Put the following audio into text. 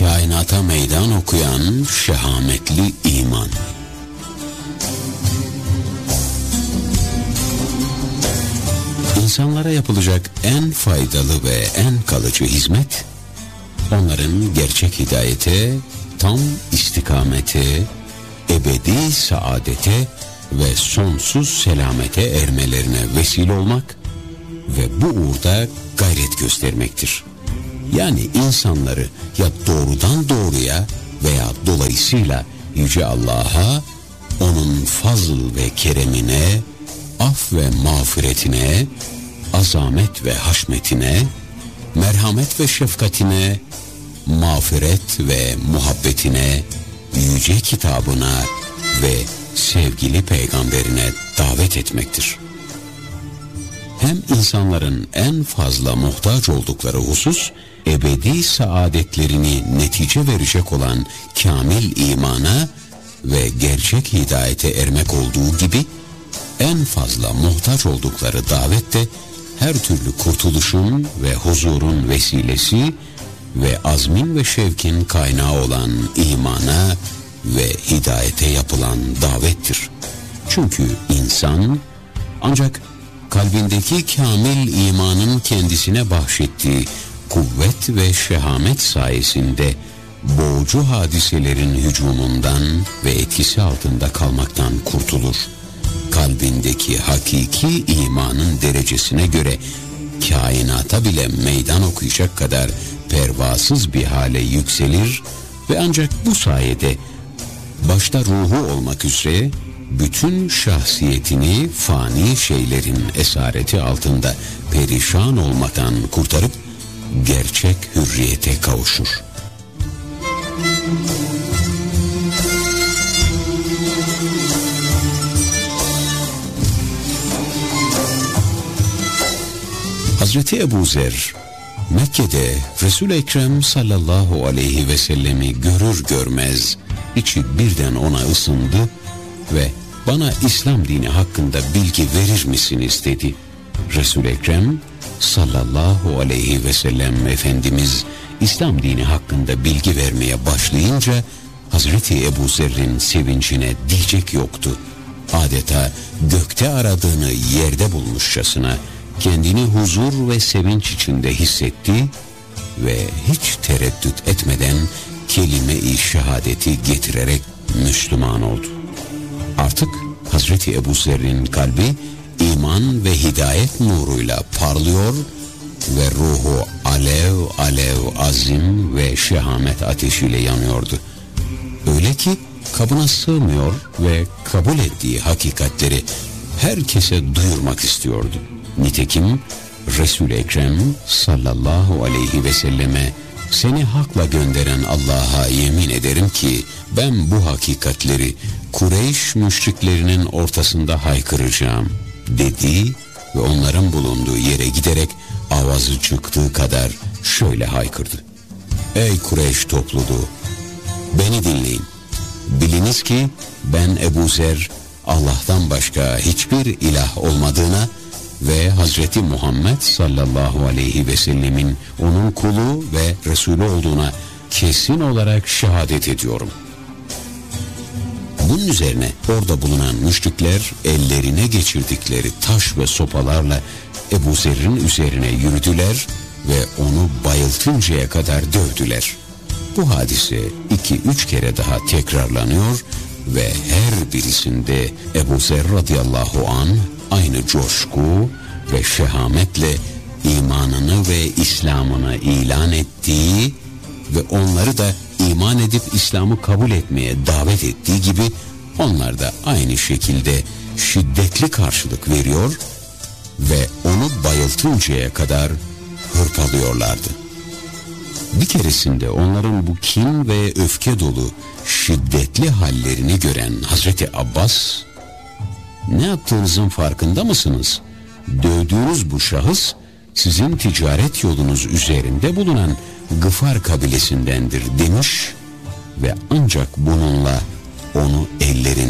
Kainata meydan okuyan şehametli iman. İnsanlara yapılacak en faydalı ve en kalıcı hizmet, onların gerçek hidayete, tam istikamete, ebedi saadete ve sonsuz selamete ermelerine vesile olmak ve bu uğurda gayret göstermektir. Yani insanları ya doğrudan doğruya veya dolayısıyla Yüce Allah'a, onun fazl ve keremine, af ve mağfiretine, azamet ve haşmetine, merhamet ve şefkatine, mağfiret ve muhabbetine, yüce kitabına ve sevgili peygamberine davet etmektir. Hem insanların en fazla muhtaç oldukları husus, ebedi saadetlerini netice verecek olan kamil imana ve gerçek hidayete ermek olduğu gibi, en fazla muhtaç oldukları davet de her türlü kurtuluşun ve huzurun vesilesi ve azmin ve şevkin kaynağı olan imana ve hidayete yapılan davettir. Çünkü insan ancak kalbindeki kamil imanın kendisine bahşettiği kuvvet ve şehamet sayesinde boğucu hadiselerin hücumundan ve etkisi altında kalmaktan kurtulur. Kalbindeki hakiki imanın derecesine göre kainata bile meydan okuyacak kadar pervasız bir hale yükselir ve ancak bu sayede başta ruhu olmak üzere bütün şahsiyetini fani şeylerin esareti altında perişan olmaktan kurtarıp gerçek hürriyete kavuşur. Hazreti Ebu Zer, Mekke'de Resul-i Ekrem sallallahu aleyhi ve sellemi görür görmez içi birden ona ısındı ve bana İslam dini hakkında bilgi verir misiniz dedi. Resul-i Ekrem sallallahu aleyhi ve sellem Efendimiz İslam dini hakkında bilgi vermeye başlayınca Hazreti Ebu Zer'in sevincine diyecek yoktu. Adeta gökte aradığını yerde bulmuşçasına kendini huzur ve sevinç içinde hissetti ve hiç tereddüt etmeden kelime-i şehadeti getirerek Müslüman oldu. Artık Hazreti Ebu Zer'in kalbi iman ve hidayet nuruyla parlıyor ve ruhu alev alev azim ve şehamet ateşiyle yanıyordu. Öyle ki kabına sığmıyor ve kabul ettiği hakikatleri herkese duyurmak istiyordu. Nitekim Resul-i Ekrem sallallahu aleyhi ve selleme seni hakla gönderen Allah'a yemin ederim ki ben bu hakikatleri Kureyş müşriklerinin ortasında haykıracağım dedi ve onların bulunduğu yere giderek avazı çıktığı kadar şöyle haykırdı. Ey Kureyş topluluğu, beni dinleyin. Biliniz ki ben Ebu Zer Allah'tan başka hiçbir ilah olmadığına ve Hazreti Muhammed sallallahu aleyhi ve sellemin onun kulu ve Resulü olduğuna kesin olarak şehadet ediyorum. Bunun üzerine orada bulunan müşrikler ellerine geçirdikleri taş ve sopalarla Ebu Zer'in üzerine yürüdüler ve onu bayıltıncaya kadar dövdüler. Bu hadise 2-3 kere daha tekrarlanıyor ve her birisinde Ebu Zer radıyallahu anh aynı coşku ve şehametle imanını ve İslam'ını ilan ettiği ve onları da iman edip İslam'ı kabul etmeye davet ettiği gibi onlar da aynı şekilde şiddetli karşılık veriyor ve onu bayıltıncaya kadar hırpalıyorlardı. Bir keresinde onların bu kin ve öfke dolu şiddetli hallerini gören Hazreti Abbas, "Ne yaptığınızın farkında mısınız? Dövdüğünüz bu şahıs sizin ticaret yolunuz üzerinde bulunan Gıfar kabilesindendir" demiş ve ancak bununla onu ellerinde